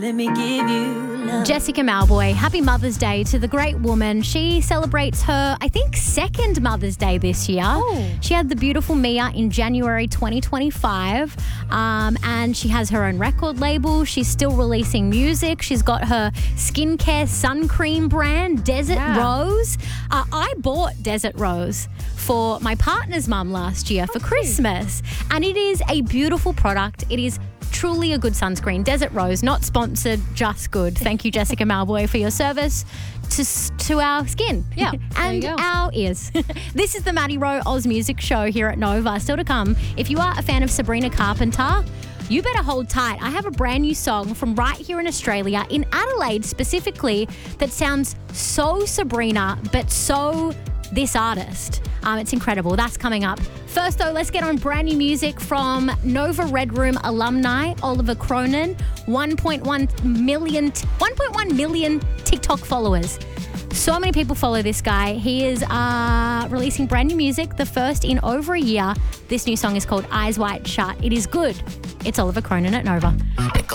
Let me give you love. Jessica Mauboy, happy Mother's Day to the great woman. She celebrates her, I think, second Mother's Day this year. Oh. She had the beautiful Mia in January 2025, and she has her own record label. She's still releasing music. She's got her skincare sun cream brand, Desert Rose. I bought Desert Rose for my partner's mum last year for Christmas, and it is a beautiful product. It is truly a good sunscreen. Desert Rose, not sponsored, just good. Thank you, Jessica Mauboy, for your service to our skin. Yeah, and there you go. our ears. This is the Maddie Rowe Oz Music Show here at Nova. Still to come, if you are a fan of Sabrina Carpenter, you better hold tight. I have a brand new song from right here in Australia, in Adelaide specifically, that sounds so Sabrina, but so this artist. It's incredible. That's coming up. First, though, let's get on brand new music from Nova Red Room alumni, Oliver Cronin. 1.1 million TikTok followers. So many people follow this guy. He is releasing brand new music, the first in over a year. This new song is called Eyes Wide Shut. It is good. It's Oliver Cronin at Nova.